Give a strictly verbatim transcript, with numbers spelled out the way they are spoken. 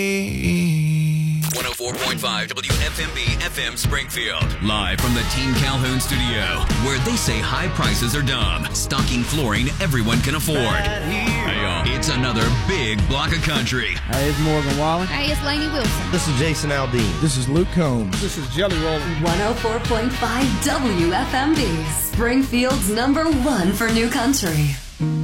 one oh four point five W F M B F M Springfield. Live from the Team Calhoun studio, where they say high prices are dumb, stocking flooring everyone can afford. Hey, y'all, it's another big block of country. Hey, it's Morgan Wallen. Hey, it's Lainey Wilson. This is Jason Aldean. This is Luke Combs. This is Jelly Roll. one oh four point five W F M B, Springfield's number one for new country.